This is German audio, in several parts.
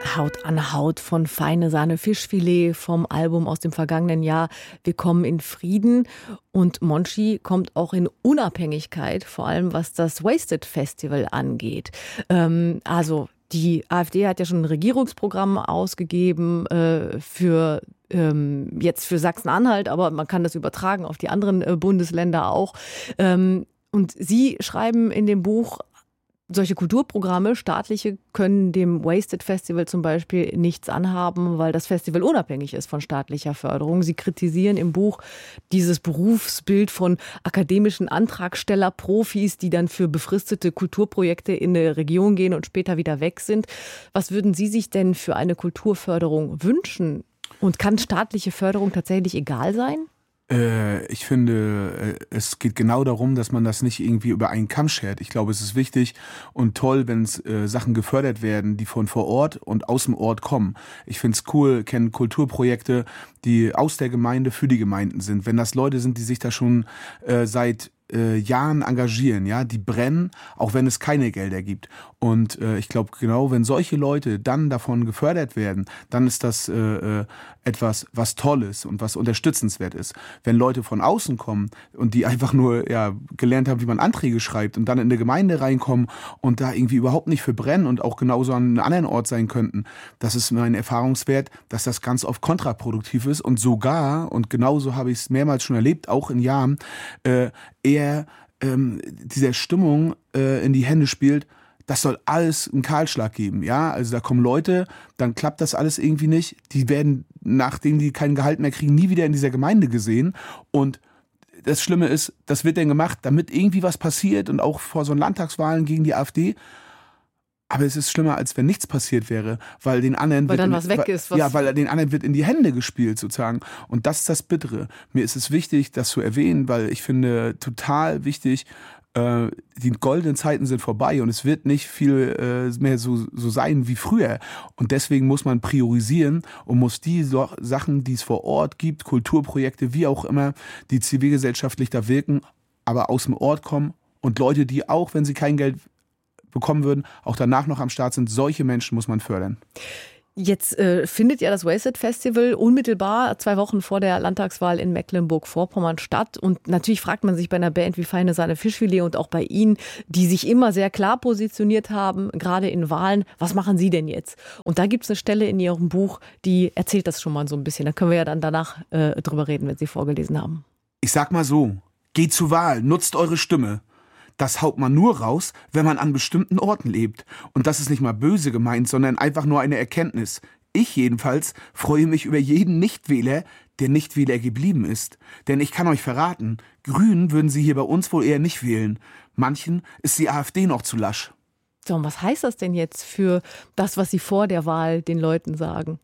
Haut an Haut von Feine Sahne Fischfilet vom Album aus dem vergangenen Jahr Wir kommen in Frieden. Und Monchi kommt auch in Unabhängigkeit, vor allem was das Wasted Festival angeht. Also die AfD hat ja schon ein Regierungsprogramm ausgegeben für jetzt für Sachsen-Anhalt, aber man kann das übertragen auf die anderen Bundesländer auch. Und Sie schreiben in dem Buch, solche Kulturprogramme, staatliche, können dem Wasted Festival zum Beispiel nichts anhaben, weil das Festival unabhängig ist von staatlicher Förderung. Sie kritisieren im Buch dieses Berufsbild von akademischen Antragsteller-Profis, die dann für befristete Kulturprojekte in eine Region gehen und später wieder weg sind. Was würden Sie sich denn für eine Kulturförderung wünschen? Und kann staatliche Förderung tatsächlich egal sein? Ich finde, es geht genau darum, dass man das nicht irgendwie über einen Kamm schert. Ich glaube, es ist wichtig und toll, wenn Sachen gefördert werden, die von vor Ort und aus dem Ort kommen. Ich finde es cool, kenne Kulturprojekte, die aus der Gemeinde für die Gemeinden sind. Wenn das Leute sind, die sich da schon seit Jahren engagieren, ja, die brennen, auch wenn es keine Gelder gibt. Und ich glaube, genau, wenn solche Leute dann davon gefördert werden, dann ist das etwas, was toll ist und was unterstützenswert ist. Wenn Leute von außen kommen und die einfach nur gelernt haben, wie man Anträge schreibt und dann in eine Gemeinde reinkommen und da irgendwie überhaupt nicht für brennen und auch genauso an einem anderen Ort sein könnten, das ist mein Erfahrungswert, dass das ganz oft kontraproduktiv ist und sogar, und genauso habe ich es mehrmals schon erlebt, auch in Jahren, eher dieser Stimmung in die Hände spielt, das soll alles einen Kahlschlag geben, ja, also da kommen Leute, dann klappt das alles irgendwie nicht, die werden, nachdem die kein Gehalt mehr kriegen, nie wieder in dieser Gemeinde gesehen und das Schlimme ist, das wird dann gemacht, damit irgendwie was passiert und auch vor so Landtagswahlen gegen die AfD. Aber es ist schlimmer, als wenn nichts passiert wäre, weil den anderen weil dann was weg ist. Weil den anderen wird in die Hände gespielt sozusagen. Und das ist das Bittere. Mir ist es wichtig, das zu erwähnen, weil ich finde total wichtig, die goldenen Zeiten sind vorbei und es wird nicht viel mehr so sein wie früher. Und deswegen muss man priorisieren und muss die Sachen, die es vor Ort gibt, Kulturprojekte, wie auch immer, die zivilgesellschaftlich da wirken, aber aus dem Ort kommen und Leute, die auch, wenn sie kein Geld bekommen würden, auch danach noch am Start sind. Solche Menschen muss man fördern. Jetzt findet ja das Wasted Festival unmittelbar 2 Wochen vor der Landtagswahl in Mecklenburg-Vorpommern statt. Und natürlich fragt man sich bei einer Band wie Feine Sahne Fischfilet und auch bei Ihnen, die sich immer sehr klar positioniert haben, gerade in Wahlen, was machen Sie denn jetzt? Und da gibt es eine Stelle in Ihrem Buch, die erzählt das schon mal so ein bisschen. Da können wir ja dann danach drüber reden, wenn Sie vorgelesen haben. Ich sag mal so, geht zur Wahl, nutzt eure Stimme. Das haut man nur raus, wenn man an bestimmten Orten lebt. Und das ist nicht mal böse gemeint, sondern einfach nur eine Erkenntnis. Ich jedenfalls freue mich über jeden Nichtwähler, der Nichtwähler geblieben ist. Denn ich kann euch verraten, Grünen würden sie hier bei uns wohl eher nicht wählen. Manchen ist die AfD noch zu lasch. So, und was heißt das denn jetzt für das, was Sie vor der Wahl den Leuten sagen?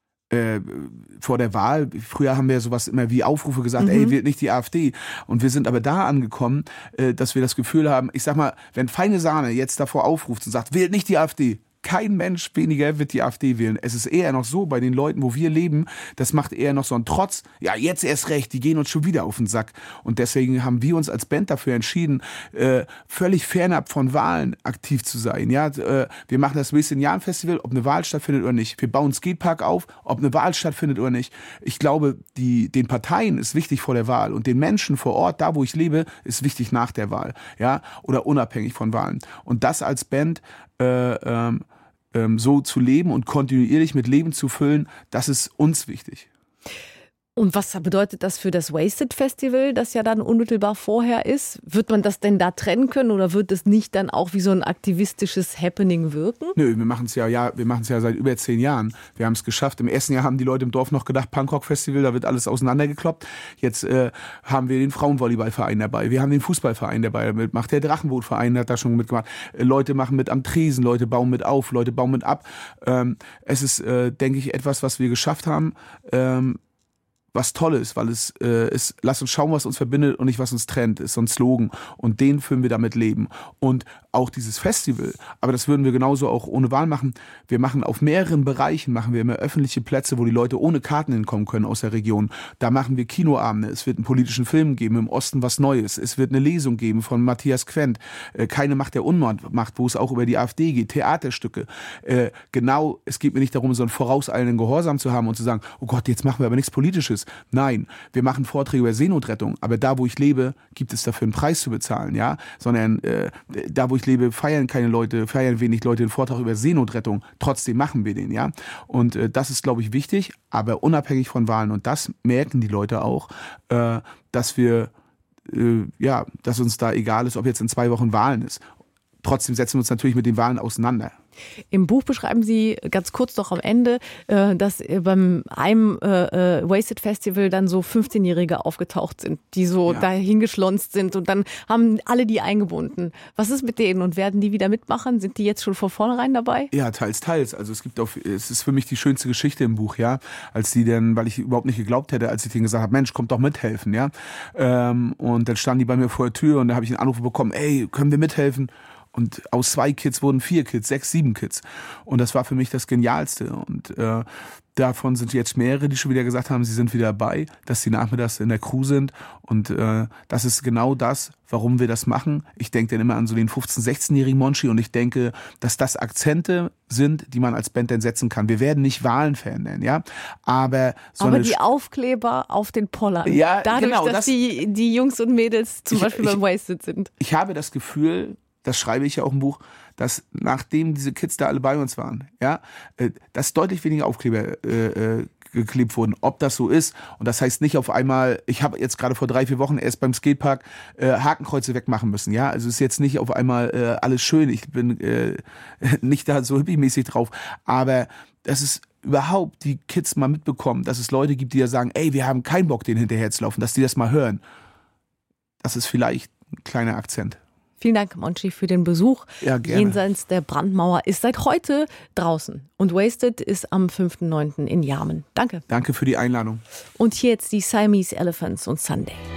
Vor der Wahl, früher haben wir sowas immer wie Aufrufe gesagt, ey, wählt nicht die AfD. Und wir sind aber da angekommen, dass wir das Gefühl haben, ich sag mal, wenn Feine Sahne jetzt davor aufruft und sagt, wählt nicht die AfD, kein Mensch weniger wird die AfD wählen. Es ist eher noch so, bei den Leuten, wo wir leben, das macht eher noch so einen Trotz. Ja, jetzt erst recht, die gehen uns schon wieder auf den Sack. Und deswegen haben wir uns als Band dafür entschieden, völlig fernab von Wahlen aktiv zu sein. Ja, wir machen das Wasted Festival, ob eine Wahl stattfindet oder nicht. Wir bauen einen Skatepark auf, ob eine Wahl stattfindet oder nicht. Ich glaube, den Parteien ist wichtig vor der Wahl und den Menschen vor Ort, da wo ich lebe, ist wichtig nach der Wahl. Ja, oder unabhängig von Wahlen. Und das als Band so zu leben und kontinuierlich mit Leben zu füllen, das ist uns wichtig. Und was bedeutet das für das Wasted Festival, das ja dann unmittelbar vorher ist? Wird man das denn da trennen können oder wird es nicht dann auch wie so ein aktivistisches Happening wirken? Nö, wir machen es ja seit über 10 Jahren. Wir haben es geschafft. Im ersten Jahr haben die Leute im Dorf noch gedacht, Punkrock-Festival, da wird alles auseinandergekloppt. Jetzt haben wir den Frauenvolleyballverein dabei, wir haben den Fußballverein dabei, macht der Drachenbootverein, hat da schon mitgemacht. Leute machen mit am Tresen, Leute bauen mit auf, Leute bauen mit ab. Es ist, denke ich, etwas, was wir geschafft haben, was toll ist, weil es ist, lass uns schauen, was uns verbindet und nicht, was uns trennt, ist so ein Slogan. Und den füllen wir damit Leben. Und auch dieses Festival. Aber das würden wir genauso auch ohne Wahl machen. Wir machen auf mehreren Bereichen, machen wir immer öffentliche Plätze, wo die Leute ohne Karten hinkommen können aus der Region. Da machen wir Kinoabende. Es wird einen politischen Film geben, im Osten was Neues. Es wird eine Lesung geben von Matthias Quent. Keine Macht der Unmacht, wo es auch über die AfD geht. Theaterstücke. Genau, es geht mir nicht darum, so einen vorauseilenden Gehorsam zu haben und zu sagen, oh Gott, jetzt machen wir aber nichts Politisches. Nein, wir machen Vorträge über Seenotrettung. Aber da, wo ich lebe, gibt es dafür einen Preis zu bezahlen, ja? Sondern da, wo ich lebe, feiern wenig Leute den Vortrag über Seenotrettung. Trotzdem machen wir den, ja? Und das ist, glaube ich, wichtig, aber unabhängig von Wahlen. Und das merken die Leute auch, dass wir, dass uns da egal ist, ob jetzt in 2 Wochen Wahlen ist. Trotzdem setzen wir uns natürlich mit den Wahlen auseinander. Im Buch beschreiben Sie ganz kurz noch am Ende, dass beim einem Wasted Festival dann so 15-Jährige aufgetaucht sind, die so dahin geschlonzt sind und dann haben alle die eingebunden. Was ist mit denen und werden die wieder mitmachen? Sind die jetzt schon von vornherein dabei? Ja, teils. Also es ist für mich die schönste Geschichte im Buch, ja, als die dann, weil ich überhaupt nicht geglaubt hätte, als ich denen gesagt habe, Mensch, kommt doch mithelfen, ja. Und dann standen die bei mir vor der Tür und da habe ich einen Anruf bekommen, ey, können wir mithelfen? Und aus 2 Kids wurden 4 Kids, 6, 7 Kids. Und das war für mich das Genialste. Und davon sind jetzt mehrere, die schon wieder gesagt haben, sie sind wieder dabei, dass sie nachmittags in der Crew sind. Und das ist genau das, warum wir das machen. Ich denke dann immer an so den 15-, 16-jährigen Monchi und ich denke, dass das Akzente sind, die man als Band dann setzen kann. Wir werden nicht Wahlen verändern, ja. Aber die Aufkleber auf den Pollern. Ja, dadurch, genau, dass die Jungs und Mädels zum Beispiel beim Wasted sind. Ich habe das Gefühl, das schreibe ich ja auch im Buch, dass nachdem diese Kids da alle bei uns waren, ja, dass deutlich weniger Aufkleber geklebt wurden, ob das so ist. Und das heißt nicht auf einmal, ich habe jetzt gerade vor 3, 4 Wochen erst beim Skatepark Hakenkreuze wegmachen müssen, ja. Also es ist jetzt nicht auf einmal alles schön, ich bin nicht da so hippie-mäßig drauf, aber das ist überhaupt die Kids mal mitbekommen, dass es Leute gibt, die ja sagen, ey, wir haben keinen Bock, denen hinterher zu laufen, dass die das mal hören. Das ist vielleicht ein kleiner Akzent. Vielen Dank, Monchi, für den Besuch. Ja, gerne. Jenseits der Brandmauer ist seit heute draußen. Und Wasted ist am 5.9. in Jarmen. Danke. Danke für die Einladung. Und hier jetzt die Siamese Elephants und Sunday.